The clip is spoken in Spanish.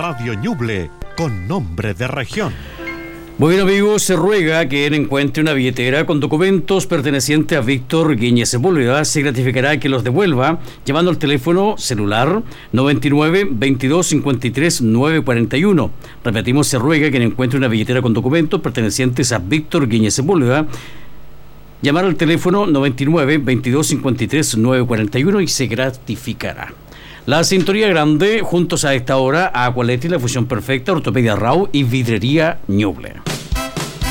Radio Ñuble con nombre de región. Bueno, amigos, se ruega que quien encuentre una billetera con documentos pertenecientes a Víctor Guiñez Sepúlveda se gratificará que los devuelva llamando al teléfono celular 99 22 53 941. Repetimos, se ruega que quien encuentre una billetera con documentos pertenecientes a Víctor Guiñez Sepúlveda llamar al teléfono 99 22 53 941 y se gratificará. La Sintonía Grande, juntos a esta hora, a Aqualetti, La Fusión Perfecta, Ortopedia Rau y Vidrería Ñuble.